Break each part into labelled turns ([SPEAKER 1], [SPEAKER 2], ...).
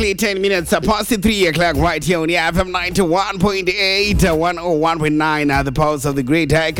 [SPEAKER 1] 10 minutes past 3 o'clock right here on the FM 91.8, 101.9, the pulse of the great hike,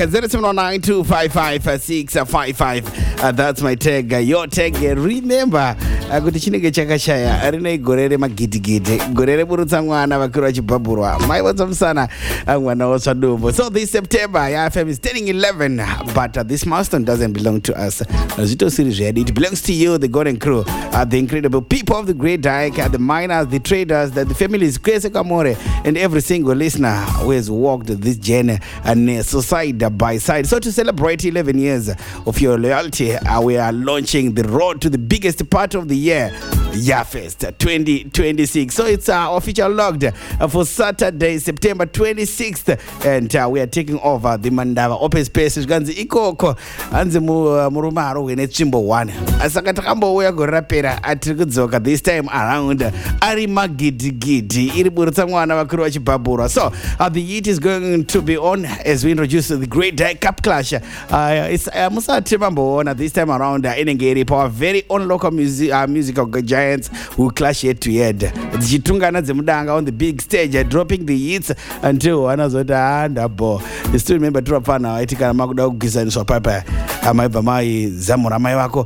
[SPEAKER 1] 0792555655. That's my tag, your tag. Remember, kuti chinenge chakashaya rine gorere magidigidi gorere burutsa mwana vakuru vachibhabhurwa mai vatsamusana mwana watsvadumbo. So this September FM is turning 11, but this milestone doesn't belong to us. It belongs to you, the golden crew, the incredible people of the great hike, the miners, the traders, the families, Kwese Kamore, and every single listener who has walked this journey and so side by side. So to celebrate 11 years of your loyalty, we are launching the road to the biggest part of the year, YaFest 2026. So it's official logged for Saturday, September 26th, and we are taking over the Mandava open spaces. Ganzi ikoko anzi murumaro wene chimbo 1 asakata kambo uya gorapera atiri kudzoka this time around ari magidigidi iri burutsa mwana vakuru vachibhabhurwa. So the heat is going to be on as we introduce the great cup clash. It's musati mamboona this time around inenge iripo our very own local musical giants who clash head to head dzichitungana dzemudanga on the big stage, dropping the hits until anazoti andabo. You still remember turapana aiti kana makuda kugizaniswa papa amaibva mai zamura mai vako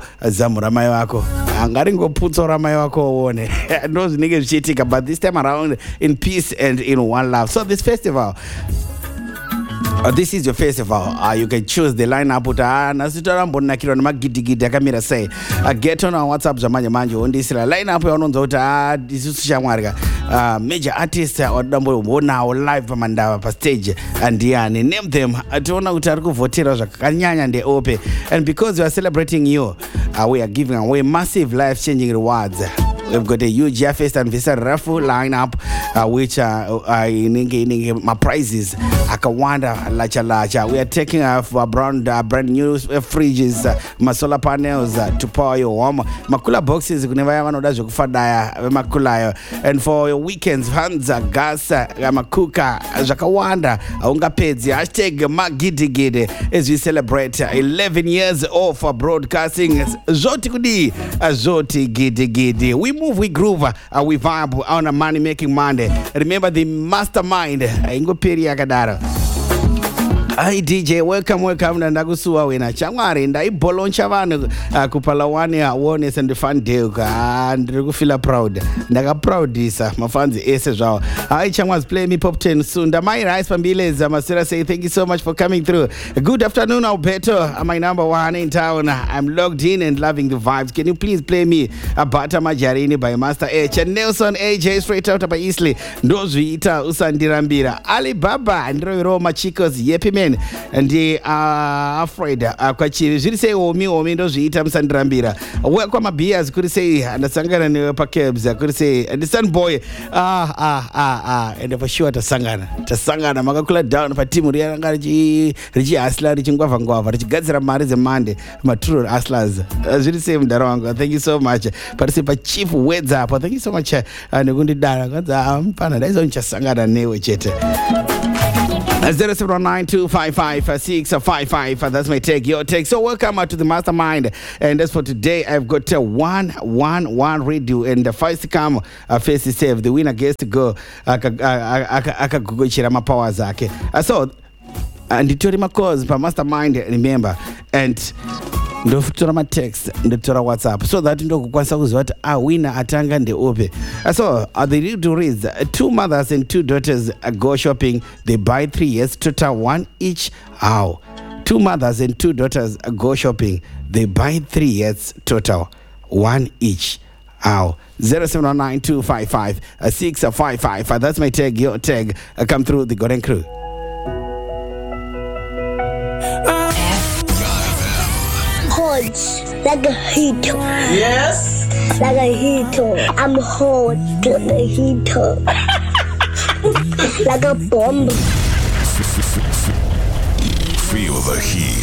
[SPEAKER 1] angaringoputsa mai vako uone ndo zvinenge zvichiitika, but this time around in peace and in one love. So this festival, this is your festival. You can choose the lineup. Nasitorambonakirwa nemagidigidi akamira sei. Get on our WhatsApp zvamanje ondisira lineup yaunonzwa kuti isusu shamwarika major artists odambonawo live pamandava pastage andiyani, name them. Tiona kuti ari kuvhotera zvakanyanya ndeope, and because we are celebrating you, we are giving away massive life-changing rewards. We've got a huge YaFest anniversary raffle lineup, which my prizes akawanda lacha. We are taking for brand new fridges, solar panels to power your home, makula boxes kunevaya vanoda zvekufadaya vemakulayo, and for your weekends hands gas makuka zvakawanda aungapedzi. #magidigidi as we celebrate 11 years of broadcasting. Zoti kudi zoti gidigidi. We move, we groove, we vibe on a money making Monday. Remember the mastermind ingoperi yakadaro. Hi DJ, welcome ndakusuwa wena chamwari ndaiboloncha vanhu kupalawani awareness and fun day ndiri kufila proud ndakaproudisa mafanzi ese zvawo. Hi chamwas, play me pop 10 soon. My rice pambileza Masira say thank you so much for coming through. Good afternoon Alberto, my number one in town. I'm logged in and loving the vibes. Can you please play me Bata Majarini by Master H and Nelson AJ straight out by Eastleigh. Ndozviita usandirambira Alibaba ndiro machikos yepi and they are afraid kwachiri zviri sei omi ndozviita musandirambira. Welcome beers kuri sei ndasangana newe pakebs kuri sei and sun boy and for sure tasangana makakula down pa team riyanga richihasla richingwavha richigadzira mari dzemande matrue hustlers zviri sei mudaro wangu. Thank you so much parisi pa chief words up. Thank you so much nekundidara kwanza mpana ndaizonichasangana newe chete. 0792555655. That's my take, your take. So welcome to the mastermind. And as for today, I've got 111 radio, and the first to come face is save. The winner gets to go akaguguchira mapower zake. So and nditori cause pa mastermind, remember, and ndotora matext ndotora WhatsApp so that ndokukwanisa kuziva kuti awina atanga ndeope. So the real reads 2 mothers and 2 daughters go shopping. They buy 3 years total 1 each. How? 2 mothers and 2 daughters go shopping. They buy 3 years total 1 each. How? 0792555655. That's my tag, your tag. Come through the golden crew.
[SPEAKER 2] Like a heater.
[SPEAKER 3] Yes.
[SPEAKER 2] Like a heater. I'm hot like a heater. Like a bomb.
[SPEAKER 4] Feel the heat.